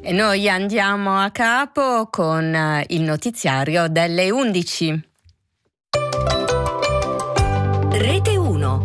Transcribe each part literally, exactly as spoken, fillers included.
E noi andiamo a capo con il notiziario delle undici. Rete uno.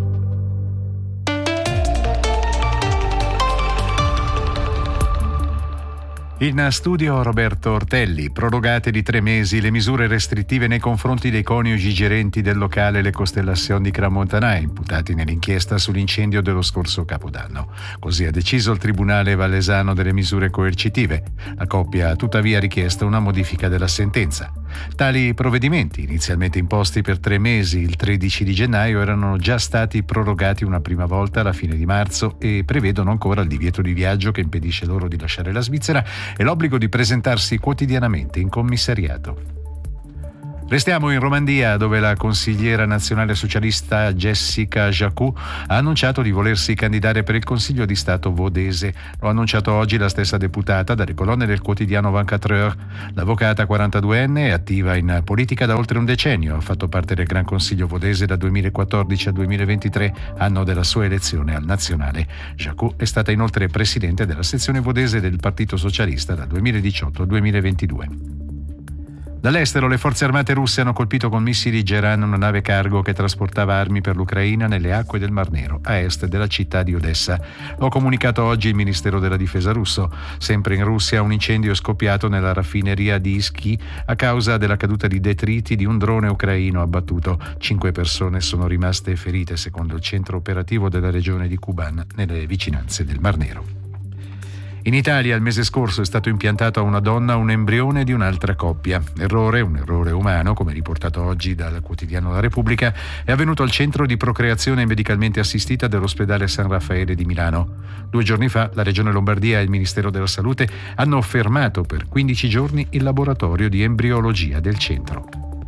In studio Roberto Ortelli. Prorogate di tre mesi le misure restrittive nei confronti dei coniugi gerenti del locale Le Constellations di Crans-Montana, imputati nell'inchiesta sull'incendio dello scorso Capodanno. Così ha deciso il Tribunale Vallesano delle misure coercitive. La coppia ha tuttavia richiesto una modifica della sentenza. Tali provvedimenti, inizialmente imposti per tre mesi il tredici di gennaio, erano già stati prorogati una prima volta alla fine di marzo e prevedono ancora il divieto di viaggio che impedisce loro di lasciare la Svizzera e l'obbligo di presentarsi quotidianamente in commissariato. Restiamo in Romandia, dove la consigliera nazionale socialista Jessica Jacou ha annunciato di volersi candidare per il Consiglio di Stato vodese. Lo ha annunciato oggi la stessa deputata dalle colonne del quotidiano ventiquattro Heures. L'avvocata quarantaduenne è attiva in politica da oltre un decennio. Ha fatto parte del Gran Consiglio vodese dal duemilaquattordici al duemilaventitré, anno della sua elezione al nazionale. Jacou è stata inoltre presidente della sezione vodese del Partito Socialista dal duemiladiciotto al duemilaventidue. Dall'estero, le forze armate russe hanno colpito con missili Geran una nave cargo che trasportava armi per l'Ucraina nelle acque del Mar Nero, a est della città di Odessa. Lo ha comunicato oggi il Ministero della Difesa russo. Sempre in Russia, un incendio è scoppiato nella raffineria di Isky a causa della caduta di detriti di un drone ucraino abbattuto. Cinque persone sono rimaste ferite, secondo il centro operativo della regione di Kuban, nelle vicinanze del Mar Nero. In Italia il mese scorso è stato impiantato a una donna un embrione di un'altra coppia. Errore, un errore umano, come riportato oggi dal quotidiano La Repubblica, è avvenuto al centro di procreazione medicalmente assistita dell'ospedale San Raffaele di Milano. Due giorni fa la Regione Lombardia e il Ministero della Salute hanno fermato per quindici giorni il laboratorio di embriologia del centro.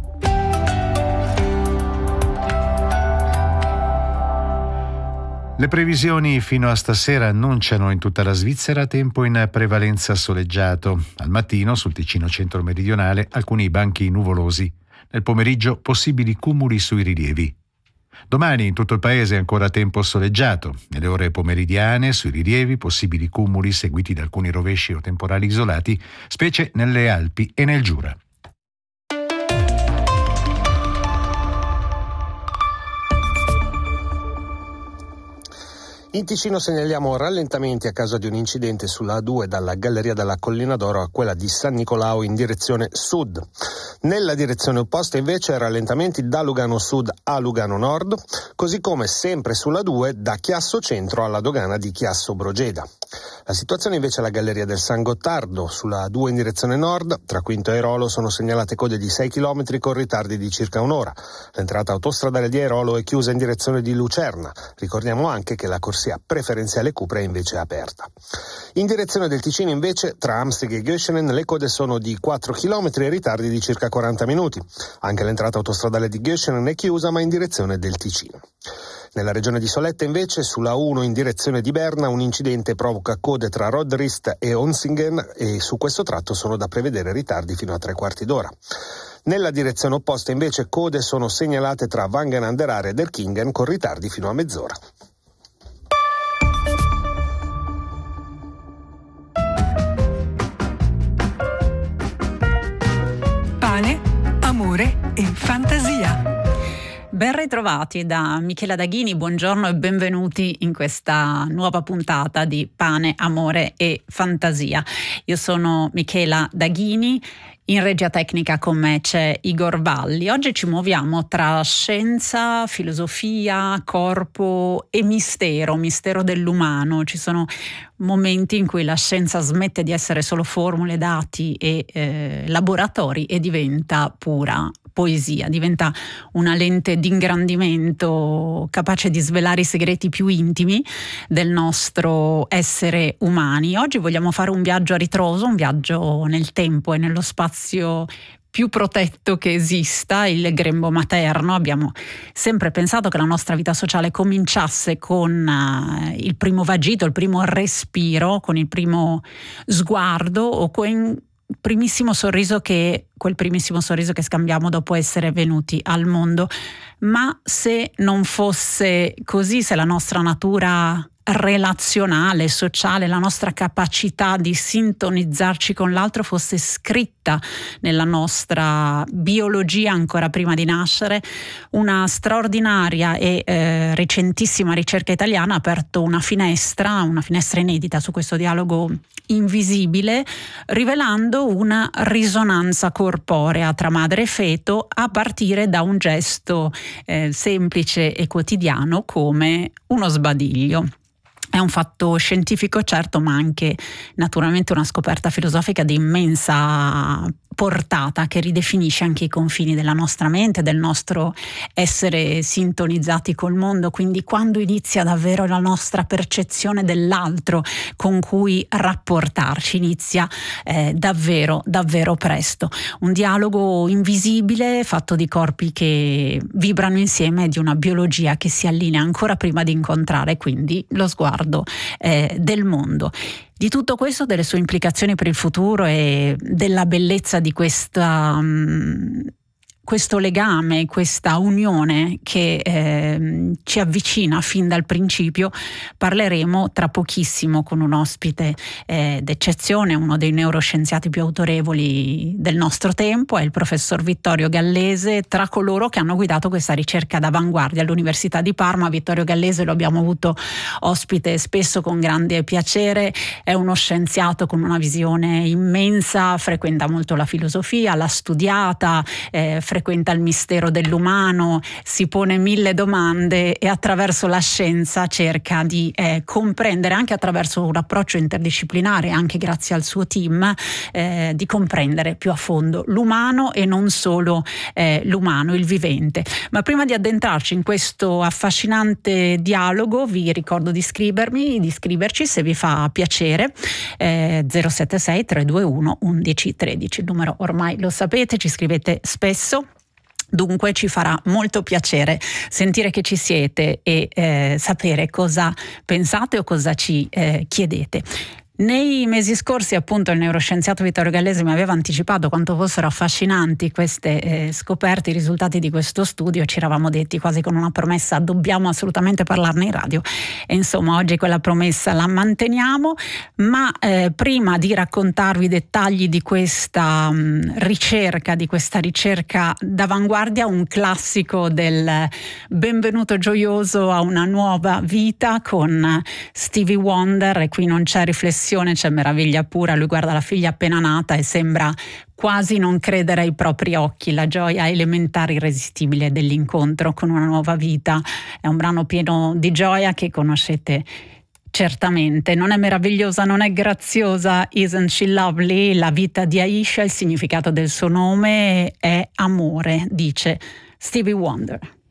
Le previsioni fino a stasera annunciano in tutta la Svizzera tempo in prevalenza soleggiato. Al mattino, sul Ticino centro-meridionale, alcuni banchi nuvolosi. Nel pomeriggio, possibili cumuli sui rilievi. Domani in tutto il paese ancora tempo soleggiato. Nelle ore pomeridiane, sui rilievi, possibili cumuli seguiti da alcuni rovesci o temporali isolati, specie nelle Alpi e nel Giura. In Ticino segnaliamo rallentamenti a causa di un incidente sulla A due dalla Galleria della Collina d'Oro a quella di San Nicolao in direzione sud. Nella direzione opposta invece rallentamenti da Lugano Sud a Lugano Nord, così come sempre sulla due da Chiasso Centro alla dogana di Chiasso Brogeda. La situazione invece alla Galleria del San Gottardo, sulla A due in direzione nord, tra Quinto e Airolo sono segnalate code di sei chilometri con ritardi di circa un'ora. L'entrata autostradale di Airolo è chiusa in direzione di Lucerna. Ricordiamo anche che la corsia preferenziale Cupra è invece aperta. In direzione del Ticino invece, tra Amsteg e Göschenen, le code sono di quattro chilometri e ritardi di circa quaranta minuti. Anche l'entrata autostradale di Göschenen è chiusa ma in direzione del Ticino. Nella regione di Soletta invece, sulla uno in direzione di Berna, un incidente provoca code tra Rodrist e Onsingen e su questo tratto sono da prevedere ritardi fino a tre quarti d'ora. Nella direzione opposta invece code sono segnalate tra Wangen an der Aare e Derkingen con ritardi fino a mezz'ora. Pane, amore e fantasia. Ben ritrovati da Michela Daghini, buongiorno e benvenuti in questa nuova puntata di Pane, Amore e Fantasia. Io sono Michela Daghini, in regia tecnica con me c'è Igor Valli. Oggi ci muoviamo tra scienza, filosofia, corpo e mistero, mistero dell'umano. Ci sono momenti in cui la scienza smette di essere solo formule, dati e eh, laboratori e diventa pura poesia, diventa una lente d'ingrandimento capace di svelare i segreti più intimi del nostro essere umani. Oggi vogliamo fare un viaggio a ritroso, un viaggio nel tempo e nello spazio più protetto che esista, il grembo materno. Abbiamo sempre pensato che la nostra vita sociale cominciasse con uh, il primo vagito, il primo respiro, con il primo sguardo o con primissimo sorriso che quel primissimo sorriso che scambiamo dopo essere venuti al mondo. Ma se non fosse così, se la nostra natura relazionale, sociale, la nostra capacità di sintonizzarci con l'altro fosse scritta nella nostra biologia ancora prima di nascere. Una straordinaria e eh, recentissima ricerca italiana ha aperto una finestra, una finestra inedita su questo dialogo invisibile, rivelando una risonanza corporea tra madre e feto a partire da un gesto eh, semplice e quotidiano come uno sbadiglio. È un fatto scientifico, certo, ma anche naturalmente una scoperta filosofica di immensa portata che ridefinisce anche i confini della nostra mente, del nostro essere sintonizzati col mondo. Quindi quando inizia davvero la nostra percezione dell'altro con cui rapportarci, inizia eh, davvero davvero presto. Un dialogo invisibile fatto di corpi che vibrano insieme e di una biologia che si allinea ancora prima di incontrare quindi lo sguardo eh, del mondo. Di tutto questo, delle sue implicazioni per il futuro e della bellezza di questa, um, questo legame, questa unione che eh, ci avvicina fin dal principio, parleremo tra pochissimo con un ospite eh, d'eccezione, uno dei neuroscienziati più autorevoli del nostro tempo, è il professor Vittorio Gallese, tra coloro che hanno guidato questa ricerca d'avanguardia all'Università di Parma. Vittorio Gallese lo abbiamo avuto ospite spesso con grande piacere, è uno scienziato con una visione immensa, frequenta molto la filosofia, l'ha studiata, eh, frequenta il mistero dell'umano, si pone mille domande e attraverso la scienza cerca di eh, comprendere, anche attraverso un approccio interdisciplinare, anche grazie al suo team, eh, di comprendere più a fondo l'umano e non solo eh, l'umano, il vivente. Ma prima di addentrarci in questo affascinante dialogo vi ricordo di iscrivermi, di iscriverci se vi fa piacere, eh, zero sette sei tre due uno uno uno uno tre, il numero ormai lo sapete, ci scrivete spesso. Dunque ci farà molto piacere sentire che ci siete e eh, sapere cosa pensate o cosa ci eh, chiedete. Nei mesi scorsi, appunto, il neuroscienziato Vittorio Gallese mi aveva anticipato quanto fossero affascinanti queste eh, scoperte, i risultati di questo studio. Ci eravamo detti quasi con una promessa: dobbiamo assolutamente parlarne in radio, e insomma oggi quella promessa la manteniamo. Ma eh, prima di raccontarvi i dettagli di questa mh, ricerca, di questa ricerca d'avanguardia, un classico del benvenuto gioioso a una nuova vita con Stevie Wonder. E qui non c'è riflessione, c'è meraviglia pura. Lui guarda la figlia appena nata e sembra quasi non credere ai propri occhi, la gioia elementare irresistibile dell'incontro con una nuova vita. È un brano pieno di gioia che conoscete certamente. Non è meravigliosa, non è graziosa? Isn't she lovely? La vita di Aisha, il significato del suo nome è amore, dice Stevie Wonder.